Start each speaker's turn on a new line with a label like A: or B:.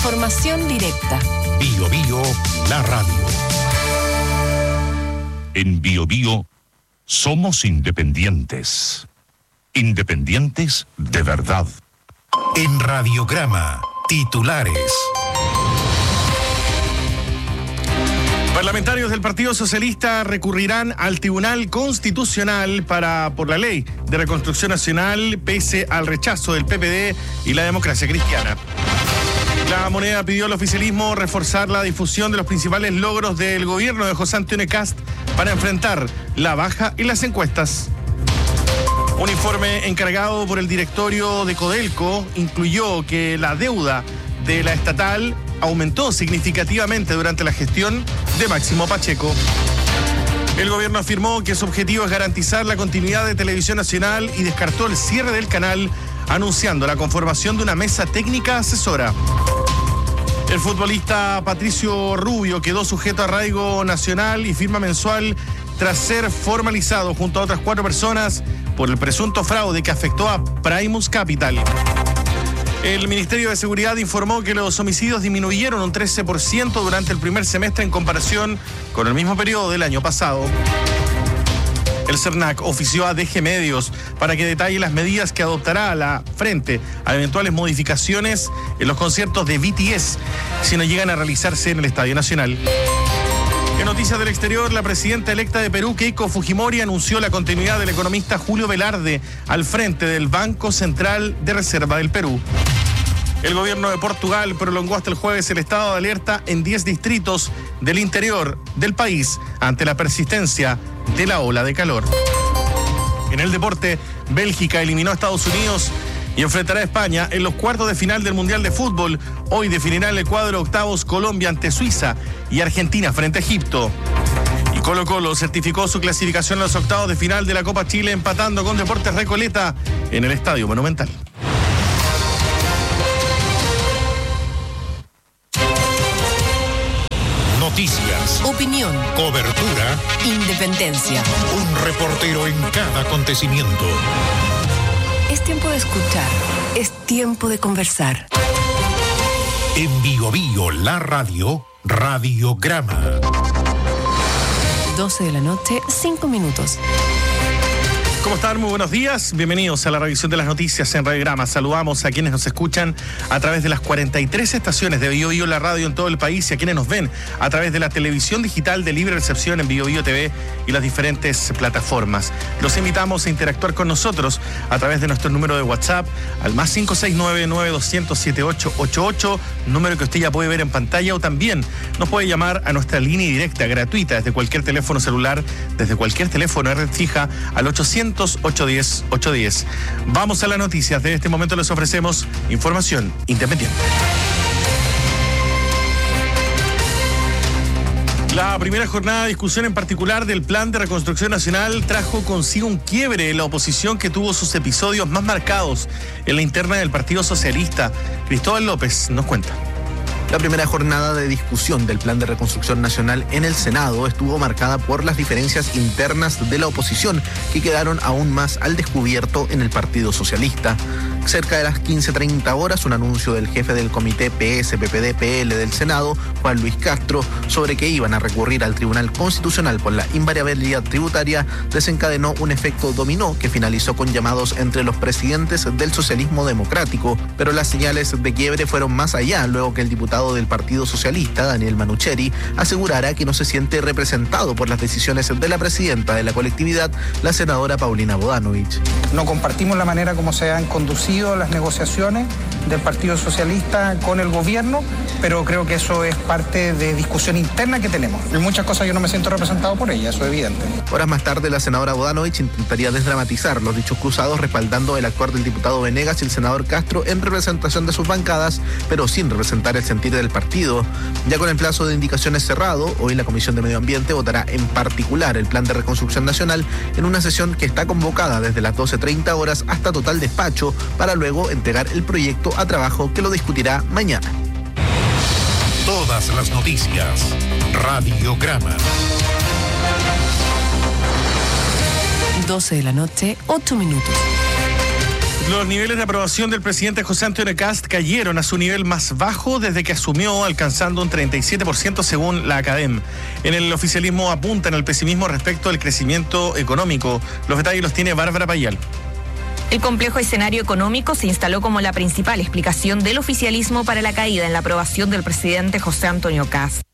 A: Información directa.
B: Bio Bio, la radio. En Bio Bio somos independientes. Independientes de verdad. En Radiograma, titulares.
C: Parlamentarios del Partido Socialista recurrirán al Tribunal Constitucional por la ley de reconstrucción nacional pese al rechazo del PPD y la democracia cristiana. La Moneda pidió al oficialismo reforzar la difusión de los principales logros del gobierno de José Antonio Kast para enfrentar la baja y las encuestas. Un informe encargado por el directorio de Codelco incluyó que la deuda de la estatal aumentó significativamente durante la gestión de Máximo Pacheco. El gobierno afirmó que su objetivo es garantizar la continuidad de Televisión Nacional y descartó el cierre del canal, anunciando la conformación de una mesa técnica asesora. El futbolista Patricio Rubio quedó sujeto a arraigo nacional y firma mensual tras ser formalizado junto a otras 4 personas por el presunto fraude que afectó a Primus Capital. El Ministerio de Seguridad informó que los homicidios disminuyeron un 13% durante el primer semestre en comparación con el mismo periodo del año pasado. El CERNAC ofició a DG Medios para que detalle las medidas que adoptará frente a eventuales modificaciones en los conciertos de BTS si no llegan a realizarse en el Estadio Nacional. En noticias del exterior, la presidenta electa de Perú, Keiko Fujimori, anunció la continuidad del economista Julio Velarde al frente del Banco Central de Reserva del Perú. El gobierno de Portugal prolongó hasta el jueves el estado de alerta en 10 distritos del interior del país ante la persistencia de la ola de calor. En el deporte, Bélgica eliminó a Estados Unidos y enfrentará a España en los cuartos de final del Mundial de Fútbol. Hoy definirán el cuadro octavos Colombia ante Suiza y Argentina frente a Egipto. Y Colo-Colo certificó su clasificación a los octavos de final de la Copa Chile empatando con Deportes Recoleta en el Estadio Monumental.
B: Noticias,
A: Opinión,
B: cobertura,
A: independencia.
B: un reportero en cada acontecimiento.
A: Es tiempo de escuchar. Es tiempo de conversar.
B: En Bio Bio, la radio, Radiograma.
A: 12 de la noche, 5 minutos.
C: ¿Cómo están? Muy buenos días. Bienvenidos a la revisión de las noticias en Radiograma. Saludamos a quienes nos escuchan a través de las 43 estaciones de Bio Bio, la radio en todo el país, y a quienes nos ven a través de la televisión digital de libre recepción en Bio Bio TV y las diferentes plataformas. Los invitamos a interactuar con nosotros a través de nuestro número de WhatsApp al más 569-9200-7888, número que usted ya puede ver en pantalla, o también nos puede llamar a nuestra línea directa gratuita desde cualquier teléfono celular, desde cualquier teléfono de red fija al 800-810-810. Vamos a las noticias. De este momento les ofrecemos información independiente. La primera jornada de discusión en particular del Plan de Reconstrucción Nacional trajo consigo un quiebre en la oposición que tuvo sus episodios más marcados en la interna del Partido Socialista. Cristóbal López nos cuenta.
D: La primera jornada de discusión del Plan de Reconstrucción Nacional en el Senado estuvo marcada por las diferencias internas de la oposición que quedaron aún más al descubierto en el Partido Socialista. Cerca de las 15:30 horas, un anuncio del jefe del comité PS-PPD-PL del Senado, Juan Luis Castro, sobre que iban a recurrir al Tribunal Constitucional por la invariabilidad tributaria, desencadenó un efecto dominó que finalizó con llamados entre los presidentes del socialismo democrático, pero las señales de quiebre fueron más allá luego que el diputado del Partido Socialista, Daniel Manucheri, asegurará que no se siente representado por las decisiones de la presidenta de la colectividad, la senadora Paulina Bodanovich.
E: No compartimos la manera como se han conducido las negociaciones del Partido Socialista con el gobierno, pero creo que eso es parte de discusión interna que tenemos. En muchas cosas yo no me siento representado por ella, eso es evidente.
D: Horas más tarde, la senadora Bodanovich intentaría desdramatizar los dichos cruzados, respaldando el actuar del diputado Venegas y el senador Castro en representación de sus bancadas, pero sin representar el sentir del partido. Ya con el plazo de indicaciones cerrado, hoy la Comisión de Medio Ambiente votará en particular el Plan de Reconstrucción Nacional en una sesión que está convocada desde las 12:30 horas hasta total despacho, para luego entregar el proyecto a trabajo que lo discutirá mañana.
B: Todas las noticias, Radiograma.
A: 12 de la noche, 8 minutos.
C: Los niveles de aprobación del presidente José Antonio Kast cayeron a su nivel más bajo desde que asumió, alcanzando un 37% según la Academ. En el oficialismo apuntan al pesimismo respecto al crecimiento económico. Los detalles los tiene Bárbara Payal.
F: El complejo escenario económico se instaló como la principal explicación del oficialismo para la caída en la aprobación del presidente José Antonio Kast.